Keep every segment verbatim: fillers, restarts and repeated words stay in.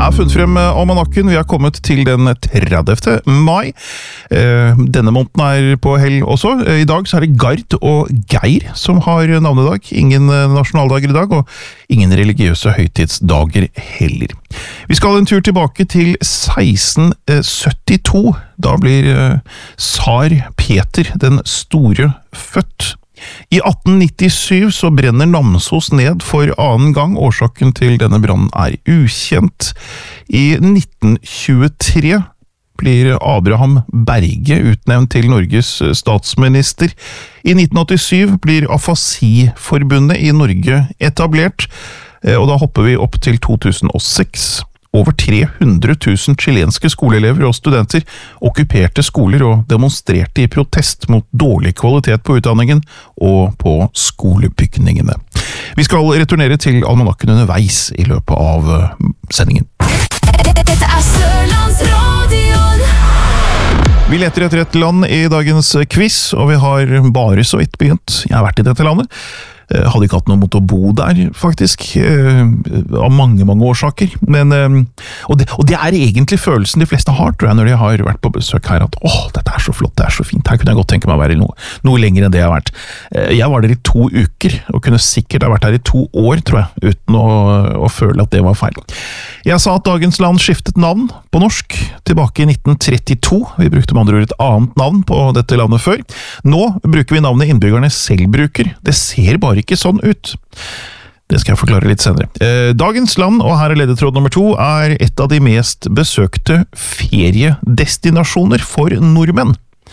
er funnet frem almanakken. Vi har kommet til den tredivte mai. Denne måneden er på hell også. I dag så er det Gard og Geir som har navnedag. Ingen nasjonaldager i dag, og ingen religiøse høytidsdager heller. Vi skal en tur tilbake til seksten syttito. Da blir tsar Peter den store født. I atten nittisju så brenner Namsos ned for annen gang. Årsaken til denne brannen er ukjent. I nitten tjuetre blir Abraham Berge utnevnt til Norges statsminister. I nitten åttisyv blir Afasi-forbundet i Norge etablert, og da hopper vi opp til to tusen og seks. Over tre hundre tusen chilenske skoleelever og studenter okkuperte skoler og demonstrerte i protest mot dårlig kvalitet på utdanningen og på skolebygningene. Vi skal returnere til almanakken underveis i løpet av sendingen. Dette er Sørlandsradion. Vi leter etter et land i dagens quiz, og vi har bare så vidt begynt. Jeg har vært i dette landet. Hadde ikke hatt noe mot å bo der, faktisk, av mange, mange årsaker. Men, og, det, og det er egentlig følelsen de fleste har, tror jeg, når de har vært på besøk her, at åh, dette er så flott, det er så fint, her kunne jeg godt tenke meg å være noe, noe lenger enn det jeg har vært. Jeg var der i to uker, og kunne sikkert ha vært her i to år, tror jeg, uten å, å føle at det var feil. Jeg sa at dagens land skiftet navn på norsk tilbake i nitten trettito. Vi brukte med andre ord et annet navn på dette landet før. Nå bruker vi navnet innbyggerne selv bruker. Det ser bare ikke sånn ut. Det skal jeg forklare litt senere. Eh, dagens land, og her er ledetråd nummer to, er et av de mest besøkte feriedestinasjoner for nordmenn.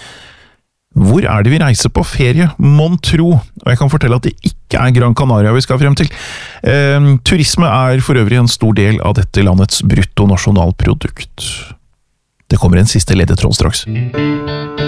Hvor er det vi reiser på ferie, mon tro? Og jeg kan fortelle at det ikke er Gran Canaria vi skal frem til. Eh, turisme er for øvrig en stor del av dette landets bruttonasjonalprodukt. Det kommer en siste ledetråd straks.